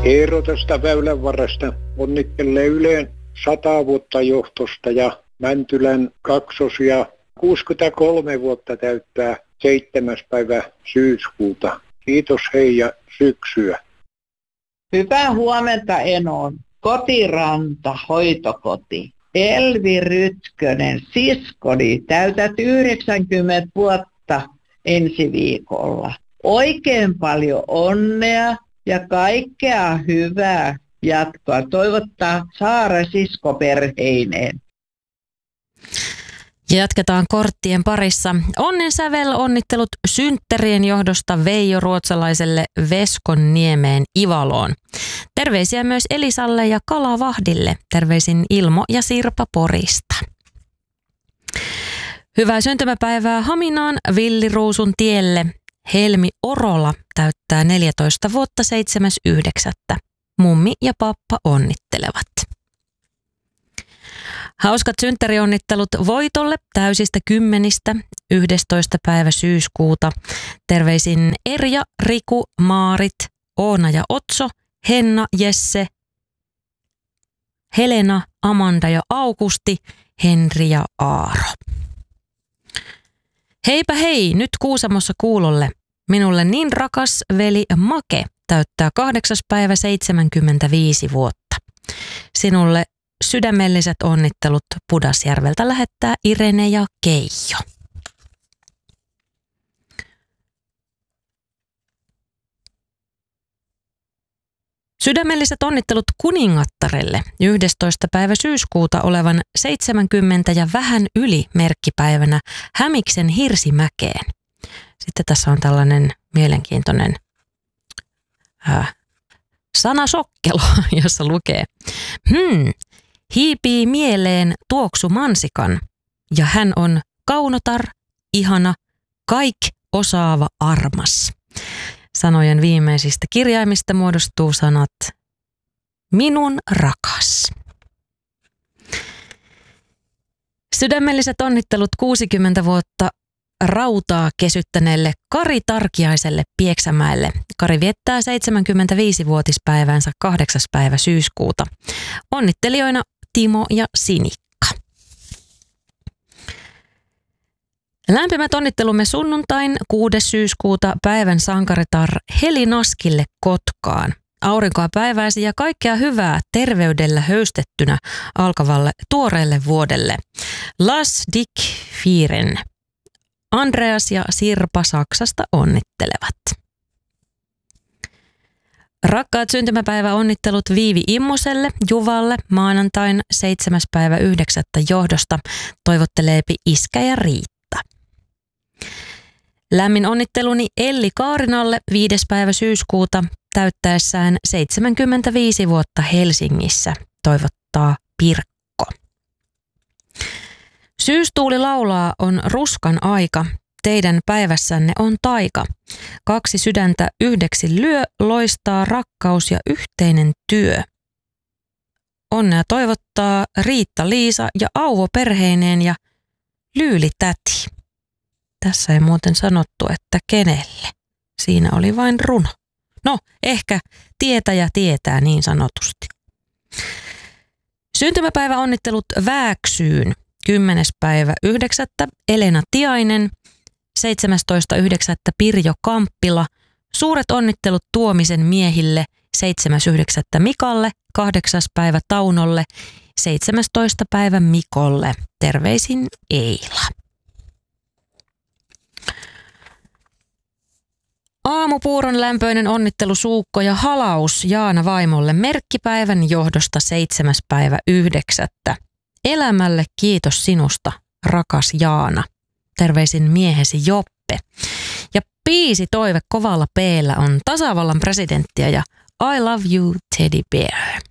Eero tästä Väylänvarresta onnittelee Yleen 100 vuotta johtosta ja Mäntylän kaksosia 63 vuotta täyttää 7. päivä syyskuuta. Kiitos hei ja syksyä. Hyvää huomenta Enoon. Kotiranta, hoitokoti. Elvi Rytkönen, siskoni, täytät 90 vuotta ensi viikolla. Oikein paljon onnea ja kaikkea hyvää jatkoa. Toivottaa Saara siskoperheineen. Jatketaan korttien parissa. Onnensävel onnittelut synttärien johdosta Veijo Ruotsalaiselle Veskonniemeen Ivaloon. Terveisiä myös Elisalle ja Kalavahdille. Terveisin Ilmo ja Sirpa Porista. Hyvää syntymäpäivää Haminaan Villiruusun tielle. Helmi Orola täyttää 14 vuotta 7.9. Mummi ja pappa onnittelevat. Hauskat synttärionnittelut Voitolle täysistä 10. 11. päivä syyskuuta. Terveisin Erja, Riku, Maarit, Oona ja Otso, Henna, Jesse, Helena, Amanda ja Augusti, Henri ja Aaro. Heipä hei, nyt Kuusamossa kuulolle. Minulle niin rakas veli Make täyttää 8. päivä 75 vuotta. Sinulle sydämelliset onnittelut Pudasjärveltä lähettää Irene ja Keijo. Sydämelliset onnittelut kuningattarelle 11. päivä syyskuuta olevan 70 ja vähän yli merkkipäivänä Hämiksen Hirsimäkeen. Sitten tässä on tällainen mielenkiintoinen sanasokkelo, jossa lukee hiipii mieleen tuoksu mansikan ja hän on kaunotar, ihana, kaik osaava armas. Sanojen viimeisistä kirjaimista muodostuu sanat minun rakas. Sydämelliset onnittelut 60 vuotta rautaa kesyttäneelle Kari Tarkiaiselle Pieksämäelle. Kari viettää 75-vuotispäivänsä 8. päivä syyskuuta. Onnittelijoina Timo ja Sinikka. Lämpimät onnittelumme sunnuntain 6. syyskuuta päivän sankaritar Heli Naskille Kotkaan. Aurinkoa päiväisi ja kaikkea hyvää terveydellä höystettynä alkavalle tuoreelle vuodelle. Las Dick Firen. Andreas ja Sirpa Saksasta onnittelevat. Rakkaat syntymäpäiväonnittelut Viivi Immoselle, Juvalle, maanantain 7. päivä 9. johdosta toivotteleepi iskä ja Riitta. Lämmin onnitteluni Elli Kaarinalle 5. päivä syyskuuta täyttäessään 75 vuotta Helsingissä, toivottaa Pirkko. Syystuuli laulaa on ruskan aika, teidän päivässänne on taika. 2 sydäntä yhdeksi lyö, loistaa rakkaus ja yhteinen työ. Onnea toivottaa Riitta-Liisa ja Auvo perheineen ja Lyyli-täti. Tässä ei muuten sanottu, että kenelle. Siinä oli vain runo. No, ehkä tietäjä tietää niin sanotusti. Syntymäpäiväonnittelut Vääksyyn 10. päivä 9. Elena Tiainen, 17.9. Pirjo Kamppila, suuret onnittelut Tuomisen miehille 7.9. Mikalle, 8. päivä Taunolle, 17. päivä Mikolle, terveisin Eila. Aamupuuron lämpöinen onnittelu Suukko ja halaus Jaana vaimolle merkkipäivän johdosta 7. päivä 9. Elämälle kiitos sinusta, rakas Jaana. Terveisin miehesi Joppe. Ja biisi toive kovalla P:llä on tasavallan presidenttiä ja I love you Teddy Bear.